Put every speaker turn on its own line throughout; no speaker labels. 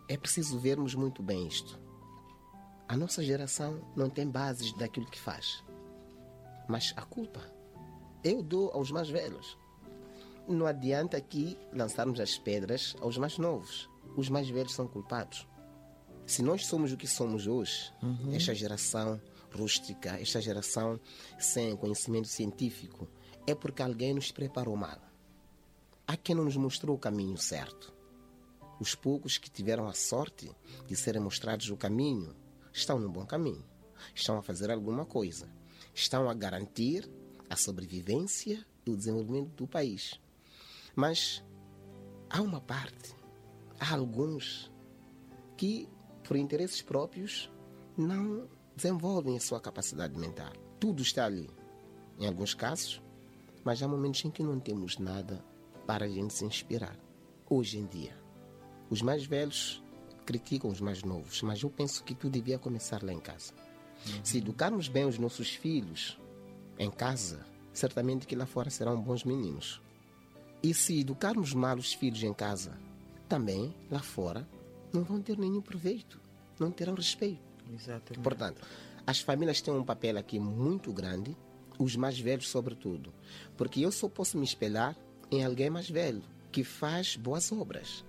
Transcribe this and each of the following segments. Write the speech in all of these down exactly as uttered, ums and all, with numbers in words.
é preciso vermos muito bem isto. A nossa geração não tem bases daquilo que faz. Mas a culpa eu dou aos mais velhos. Não adianta aqui lançarmos as pedras aos mais novos. Os mais velhos são culpados. Se nós somos o que somos hoje, uhum. esta geração rústica, esta geração sem conhecimento científico, é porque alguém nos preparou mal. Há quem não nos mostrou o caminho certo. Os poucos que tiveram a sorte de serem mostrados o caminho estão no bom caminho. Estão a fazer alguma coisa. Estão a garantir a sobrevivência e o desenvolvimento do país. Mas há uma parte, há alguns que, por interesses próprios, não desenvolvem a sua capacidade mental. Tudo está ali, em alguns casos, mas há momentos em que não temos nada para a gente se inspirar. Hoje em dia, os mais velhos criticam os mais novos, mas eu penso que tudo devia começar lá em casa. Uhum. Se educarmos bem os nossos filhos em casa, certamente que lá fora serão bons meninos. E se educarmos mal os filhos em casa, também lá fora não vão ter nenhum proveito, não terão respeito.
Exatamente.
Portanto, as famílias têm um papel aqui muito grande, os mais velhos sobretudo, porque eu só posso me espelhar em alguém mais velho que faz boas obras.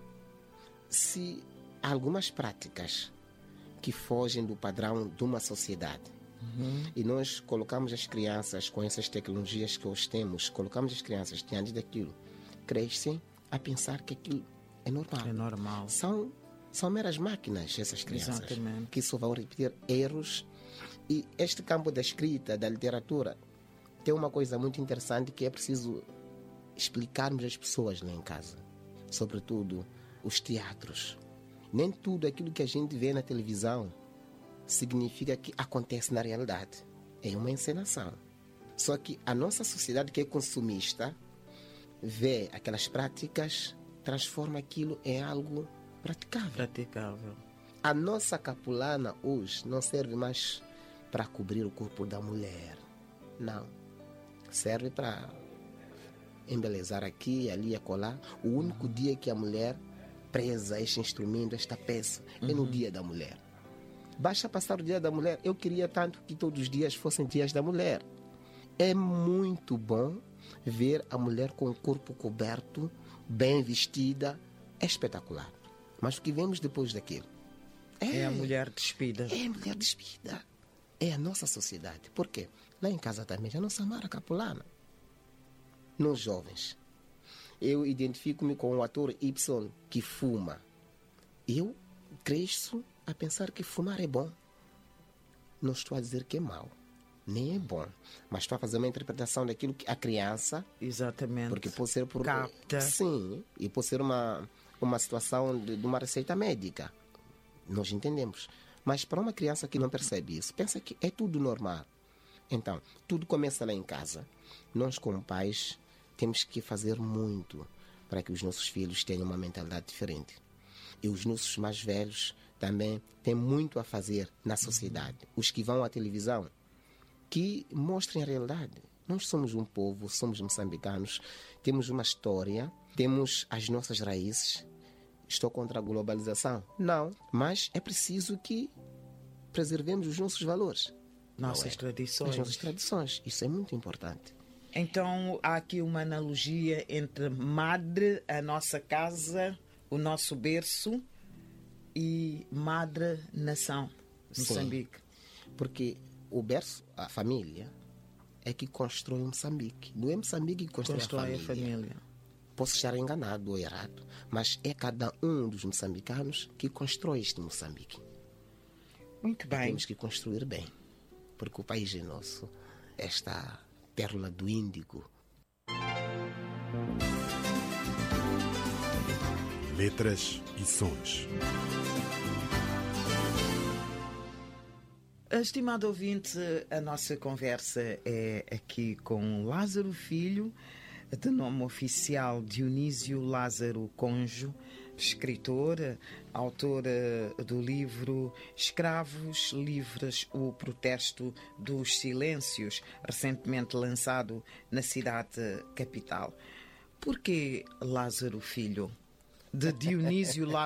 Se há algumas práticas que fogem do padrão de uma sociedade, uhum. e nós colocamos as crianças com essas tecnologias que hoje temos, colocamos as crianças diante daquilo, crescem a pensar que aquilo é normal.
É normal.
São, são meras máquinas essas crianças.
Exatamente.
Que só vão repetir erros. E este campo da escrita, da literatura, tem uma coisa muito interessante que é preciso explicarmos às pessoas lá em casa. Sobretudo os teatros. Nem tudo aquilo que a gente vê na televisão significa que acontece na realidade. É uma encenação. Só que a nossa sociedade, que é consumista, vê aquelas práticas, transforma aquilo em algo praticável.
Praticável.
A nossa capulana hoje não serve mais para cobrir o corpo da mulher. Não. Serve para embelezar aqui, ali e acolá. O único uhum. dia que a mulher presa este instrumento, esta peça, uhum. é no dia da mulher. Basta passar o dia da mulher. Eu queria tanto que todos os dias fossem dias da mulher. É muito bom ver a mulher com o corpo coberto, bem vestida. É espetacular. Mas o que vemos depois daquilo?
É, é a mulher despida.
É a mulher despida. É a nossa sociedade. Por quê? Lá em casa também já não se amara capulana. Nós jovens. Eu identifico-me com o ator Y que fuma. Eu cresço a pensar que fumar é bom. Não estou a dizer que é mau. Nem é bom. Mas estou a fazer uma interpretação daquilo que a criança...
Exatamente.
Porque pode ser por...
Capta.
Sim. E pode ser uma, uma situação de, de uma receita médica. Nós entendemos. Mas para uma criança que não percebe isso, pensa que é tudo normal. Então, tudo começa lá em casa. Nós, como pais, temos que fazer muito para que os nossos filhos tenham uma mentalidade diferente. E os nossos mais velhos também têm muito a fazer na sociedade. Os que vão à televisão, que mostrem a realidade. Nós somos um povo, somos moçambicanos, temos uma história, temos as nossas raízes. Estou contra a globalização? Não, mas é preciso que preservemos os nossos valores.
Nossas
é?
tradições.
As nossas tradições, isso é muito importante.
Então há aqui uma analogia entre madre, a nossa casa, o nosso berço, e madre nação, Moçambique.
Sim, porque o berço, a família, é que constrói Moçambique. Não é Moçambique que constrói, constrói a, família. a família. Posso estar enganado ou errado, mas é cada um dos moçambicanos que constrói este Moçambique.
Muito bem.
E temos que construir bem, porque o país é nosso. Esta pérola do Índico.
Letras e sons.
Estimado ouvinte, a nossa conversa é aqui com Lázaro Filho, de nome oficial Dionísio Lázaro Conjo, escritor, autor do livro Escravos Livres, o Protesto dos Silêncios, recentemente lançado na cidade capital. Por que Lázaro Filho? De Dionísio Lázaro